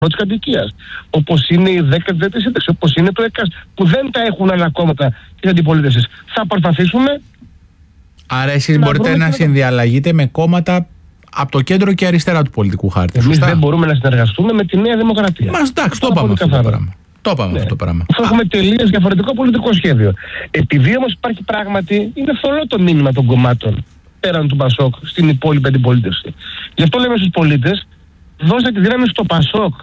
πρώτης κατοικίας, όπως είναι η 10η σύνταξη, όπως είναι το ΕΚΑΣ, που δεν τα έχουν άλλα κόμματα της αντιπολίτευσης. Θα προσπαθήσουμε. Άρα εσείς μπορείτε να συνδιαλλαγείτε με κόμματα από το κέντρο και αριστερά του πολιτικού χάρτη. Εμείς δεν μπορούμε να συνεργαστούμε με τη Νέα Δημοκρατία. Εντάξει, το είπαμε αυτό το πράγμα. Το είπαμε αυτό το πράγμα. Έχουμε τελείως διαφορετικό πολιτικό σχέδιο. Επειδή όμως υπάρχει πράγματι, είναι θολό το μήνυμα των κομμάτων πέραν του Πασόκ στην υπόλοιπη αντιπολίτευση. Γι' αυτό λέμε στους πολίτες, δώστε τη δύναμη στο Πασόκ.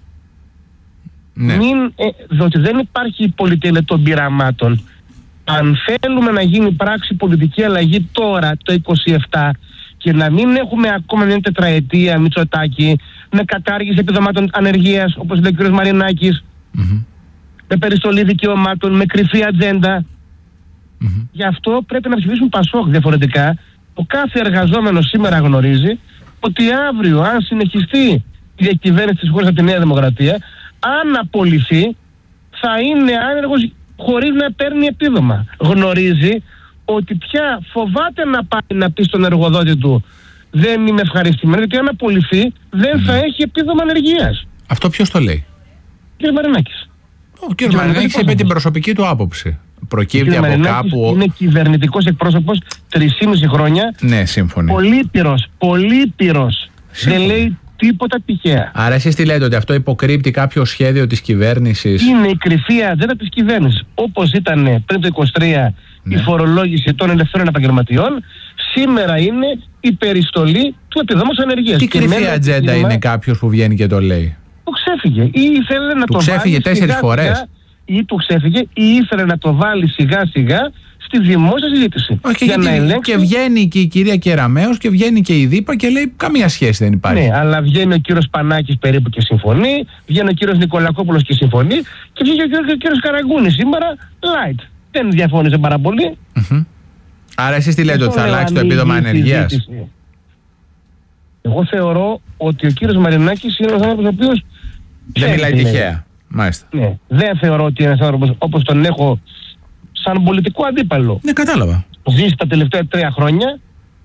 Ναι. Διότι δεν υπάρχει πολυτέλεια των πειραμάτων. Αν θέλουμε να γίνει πράξη πολιτική αλλαγή τώρα, το 27, και να μην έχουμε ακόμα μια τετραετία Μητσοτάκη με κατάργηση επιδομάτων ανεργίας, όπως λέει ο κ. Μαρινάκης, με περιστολή δικαιωμάτων, με κρυφή ατζέντα. Γι' αυτό πρέπει να ψηφίσουν Πασόκ. Διαφορετικά, ο κάθε εργαζόμενος σήμερα γνωρίζει ότι αύριο, αν συνεχιστεί η διακυβέρνηση της χώρας από τη Νέα Δημοκρατία, αν απολυθεί, θα είναι άνεργος χωρίς να παίρνει επίδομα. Γνωρίζει ότι πια φοβάται να πάει να πει στον εργοδότη του δεν είμαι ευχαριστημένο, γιατί αν απολυθεί δεν θα έχει επίδομα ανεργίας. Αυτό ποιος το λέει? Κ. Μαρινάκης. Ο κ. Μαρινάκης είπε την προσωπική του άποψη. Προκύπτει από κάπου. Είναι κυβερνητικός εκπρόσωπος 3,5 χρόνια. Ναι, σύμφωνοι. Πολύπειρος. Δεν λέει τίποτα τυχαία. Άρα εσείς τι λέτε, ότι αυτό υποκρύπτει κάποιο σχέδιο της κυβέρνησης? Είναι η κρυφή ατζέντα της κυβέρνησης. Όπως ήταν πριν το 23 η φορολόγηση των ελευθερών επαγγελματιών, σήμερα είναι η περιστολή του επιδόματος ανεργίας. Τι κρυφή ατζέντα είναι κάποιος που βγαίνει και το λέει? Το ξέφυγε. Ή ήθελε να το ξέφυγε 4 φορές. Ή του ξέφυγε ή ήθελε να το βάλει σιγά σιγά στη δημόσια συζήτηση. Όχι, και βγαίνει και η κυρία Κεραμέως και βγαίνει και η Δήπα και λέει καμία σχέση δεν υπάρχει. Ναι, αλλά βγαίνει ο κύριος Πανάκης περίπου και συμφωνεί, βγαίνει ο κύριος Νικολακόπουλος και συμφωνεί, και βγήκε ο κύριος Καραγκούνης σήμερα light. Δεν διαφώνησε πάρα πολύ. Άρα εσείς τι λέτε, ότι θα αλλάξει το επίδομα ανεργίας? Εγώ θεωρώ ότι ο κύριος Μαρινάκης είναι ένας άνθρωπος ο οποίος δεν μιλάει τυχαία. Μάλιστα. Ναι, δεν θεωρώ ότι είναι ένας άνθρωπος όπως τον έχω σαν πολιτικό αντίπαλο. Ναι, κατάλαβα. Ζήσει τα τελευταία 3 χρόνια.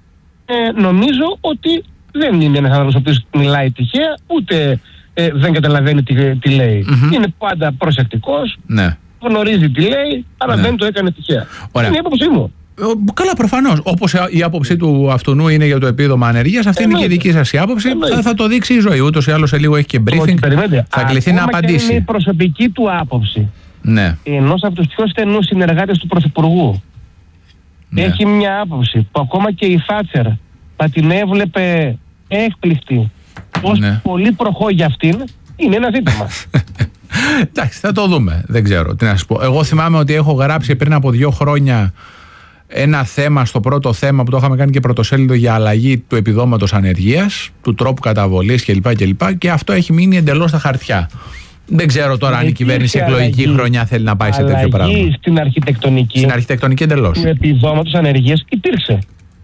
Νομίζω ότι δεν είναι ένας άνθρωπος ο οποίος μιλάει τυχαία, ούτε δεν καταλαβαίνει τι λέει. Είναι πάντα προσεκτικός, γνωρίζει τι λέει, αλλά δεν το έκανε τυχαία. Ωραία. Είναι η άποψή μου. Καλά, προφανώς. Όπως η άποψη του αυτού είναι για το επίδομα ανεργίας, αυτή είναι και η δική σας η άποψη. Θα το δείξει η ζωή. Ούτως ή άλλως σε λίγο έχει και briefing. Θα κληθεί να απαντήσει. Είναι η προσωπική του άποψη. Ναι. Ενός από τους πιο στενούς συνεργάτες του Πρωθυπουργού. Ναι. Έχει μια άποψη που ακόμα και η Θάτσερ θα την έβλεπε έκπληκτη. Πώς πολύ προχώ για αυτήν, είναι ένα ζήτημα. Εντάξει, θα το δούμε. Δεν ξέρω τι να σας πω. Εγώ θυμάμαι ότι έχω γράψει πριν από 2 χρόνια ένα θέμα, στο πρώτο θέμα που το είχαμε κάνει και πρωτοσέλιδο, για αλλαγή του επιδόματος ανεργίας, του τρόπου καταβολής κλπ. Και αυτό έχει μείνει εντελώς στα χαρτιά. Δεν ξέρω τώρα αν η κυβέρνηση εκλογική χρονιά θέλει να πάει σε τέτοιο πράγμα. Στην αρχιτεκτονική. Στην αρχιτεκτονική εντελώς. Του επιδόματος ανεργίας υπήρξε.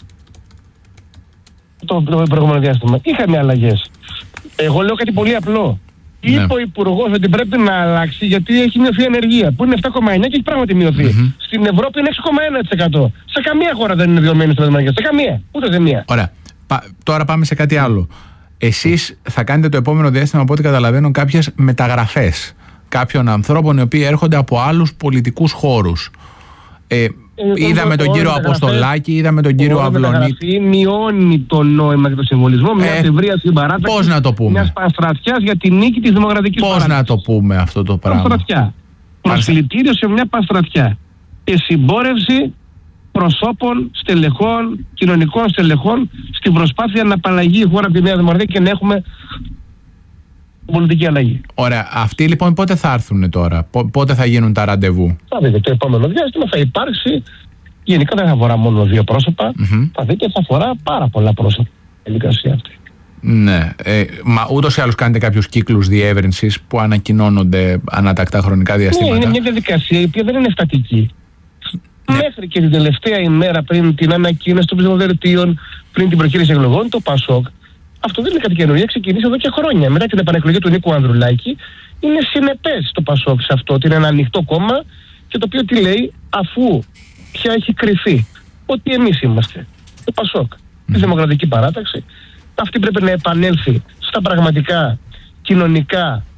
Το προηγούμενο διάστημα. Είχαμε αλλαγές. Εγώ λέω κάτι πολύ απλό. Είπε ο Υπουργός ότι πρέπει να αλλάξει γιατί έχει μειωθεί η ανεργία, που είναι 7,9 και έχει πράγματι μειωθεί. Στην Ευρώπη είναι 6,1%. Σε καμία χώρα δεν είναι βιωμένη στην ανεργία. Σε καμία. Ούτε σε μία. Ωραία. Τώρα πάμε σε κάτι άλλο. Εσείς θα κάνετε το επόμενο διάστημα, από ό,τι καταλαβαίνω, κάποιες μεταγραφές κάποιων ανθρώπων οι οποίοι έρχονται από άλλους πολιτικούς χώρους. Είδαμε τον κύριο Αποστολάκη, είδαμε τον κύριο Αυλονίτη. Η μειώνει το νόημα και το συμβολισμό μια ευρεία συμπαράταξη. Πώς να το πούμε? Μιας πανστρατιάς για τη νίκη της δημοκρατικής παράταξης. Πώς να το πούμε αυτό το πράγμα? Πανστρατιά. Προσκλητήριο σε μια πανστρατιά. Και συμπόρευση προσώπων, στελεχών, κοινωνικών στελεχών στην προσπάθεια να απαλλαγεί η χώρα από τη Νέα Δημοκρατία και να έχουμε πολιτική αλλαγή. Ωραία. Αυτοί λοιπόν πότε θα έρθουν τώρα, πότε θα γίνουν τα ραντεβού? Θα δείτε, το επόμενο διάστημα θα υπάρξει. Γενικά δεν θα αφορά μόνο 2 πρόσωπα. Θα δείτε, θα αφορά πάρα πολλά πρόσωπα η διαδικασία αυτή. Ναι. Μα ούτως ή άλλως κάνετε κάποιους κύκλους διεύρυνσης που ανακοινώνονται ανατακτά χρονικά διαστήματα? Ναι, είναι μια διαδικασία η οποία δεν είναι στατική. Μέχρι και την τελευταία ημέρα πριν την ανακοίνωση των ψηφοδελτίων, πριν την προκήρυξη εκλογών, το Πασόκ, αυτό δεν είναι κάτι καινούργιο, έχει ξεκινήσει εδώ και χρόνια. Μετά την επανεκλογή του Νίκου Ανδρουλάκη, είναι συνεπές το Πασόκ σε αυτό, ότι είναι ένα ανοιχτό κόμμα και το οποίο τι λέει, αφού πια έχει κρυφεί ότι εμείς είμαστε το Πασόκ, η Δημοκρατική Παράταξη, αυτή πρέπει να επανέλθει στα πραγματικά κοινωνικά